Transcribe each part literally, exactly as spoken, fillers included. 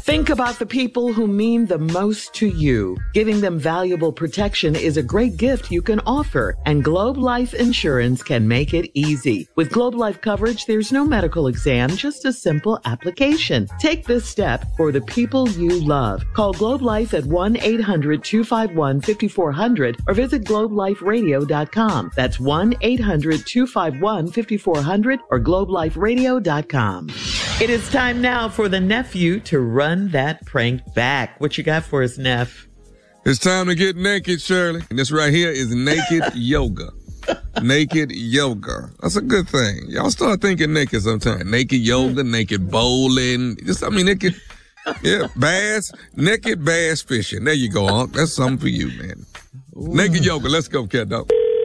Think about the people who mean the most to you. Giving them valuable protection is a great gift you can offer, and Globe Life Insurance can make it easy. With Globe Life coverage, there's no medical exam, just a simple application. Take this step for the people you love. Call Globe Life at one eight hundred two five one five four zero zero or visit globe life radio dot com. That's one eight hundred two five one five four zero zero or globe life radio dot com. It is time now for the nephew to run that prank back. What you got for us, Neff? It's time to get naked, Shirley. And this right here is naked yoga. Naked yoga. That's a good thing. Y'all start thinking naked sometime. Naked yoga, naked bowling. Just, I mean, naked, yeah, bass, naked bass fishing. There you go, Unc. That's something for you, man. Ooh. Naked yoga. Let's go, cat dog.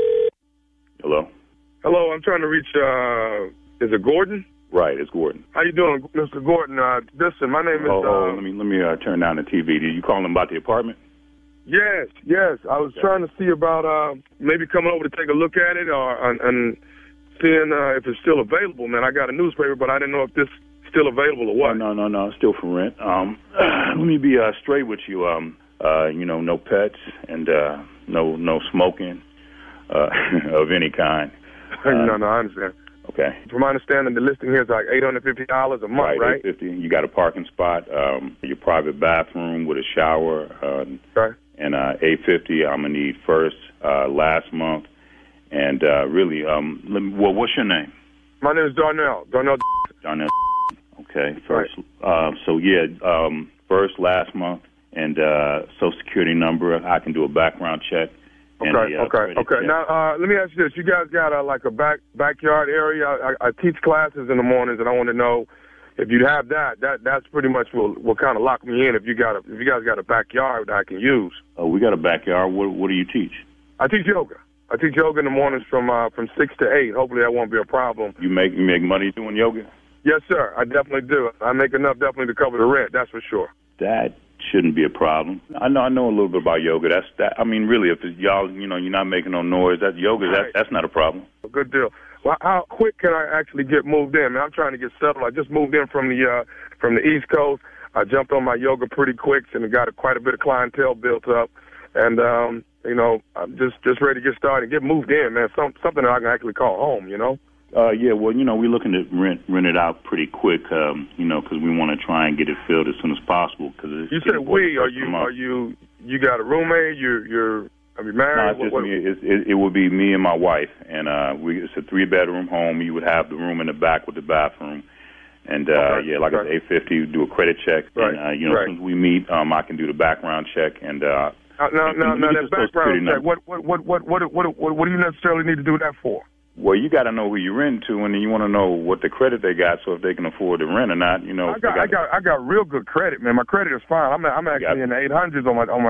Hello? Hello, I'm trying to reach, uh, is it Gordon? Right, it's Gordon. How you doing, Mister Gordon? Uh, listen, my name is... Oh, oh uh, let me let me uh, turn down the T V. Did you call him about the apartment? Yes, yes. I was okay. trying to see about uh, maybe coming over to take a look at it or and, and seeing uh, if it's still available, man. I got a newspaper, but I didn't know if this is still available or what. No, no, no, no. Still for rent. Um, let me be uh, straight with you. Um, uh, you know, no pets and uh, no no smoking uh, of any kind. Uh, no, no, I understand. Okay. From my understanding, the listing here is like eight hundred fifty dollars a month, right? Right, eight hundred fifty dollars. You got a parking spot, um, your private bathroom with a shower. Uh, okay. And uh, eight hundred fifty dollars I'm going to need first, uh, last month. And uh, really, um, let me, well, what's your name? My name is Darnell. Darnell. Darnell. Okay, first. Right. Uh, so, yeah, um, first, last month, and uh, Social Security number. I can do a background check. Okay, the, uh, okay, okay. Check. Now, uh, let me ask you this. You guys got a, like a back backyard area? I, I teach classes in the mornings, and I want to know if you have that. That that's pretty much what will kind of lock me in. If you got a, if you guys got a backyard that I can use. Oh, we got a backyard. What what do you teach? I teach yoga. I teach yoga in the mornings from uh, from six to eight. Hopefully, that won't be a problem. You make you make money doing yoga? Yes, sir. I definitely do. I make enough definitely to cover the rent. That's for sure. That shouldn't be a problem. I know I know a little bit about yoga. That's that. I mean, really, if it's y'all, you know, you're not making no noise. That yoga, right. that, that's not a problem. Good deal. Well, how quick can I actually get moved in? Man, I'm trying to get settled. I just moved in from the uh, from the East Coast. I jumped on my yoga pretty quick and got a, quite a bit of clientele built up. And um, you know, I'm just just ready to get started and get moved in, man. Some something that I can actually call home. You know. Uh, yeah, well, you know, we're looking to rent rent it out pretty quick, um, you know, because we want to try and get it filled as soon as possible. Cause it's you said we, are you, are you, you got a roommate, you're, you're, are you married? No, it's just what, me. It, it, it would be me and my wife, and uh, we, it's a three-bedroom home. You would have the room in the back with the bathroom. And, uh, okay, yeah, like okay. I said, eight hundred fifty dollars, do a credit check. Right, and, uh, you know, right. as soon as we meet, um, I can do the background check. And, uh, uh, now, now, now that background check, what, what, what, what, what, what, what, what do you necessarily need to do that for? Well, you got to know who you're renting to, and then you want to know what the credit they got, so if they can afford to rent or not. You know, I got, got I got, I got real good credit, man. My credit is fine. I'm, I'm actually in the eight hundreds on my, on my.